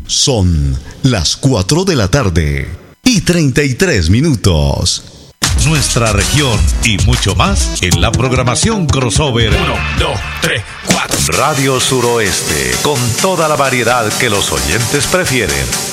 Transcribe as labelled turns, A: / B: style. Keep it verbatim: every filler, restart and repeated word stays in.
A: Son las cuatro de la tarde y treinta y tres minutos.
B: Nuestra región y mucho más en la programación crossover.
C: Uno, dos, tres, cuatro.
B: Radio Suroeste, con toda la variedad que los oyentes prefieren.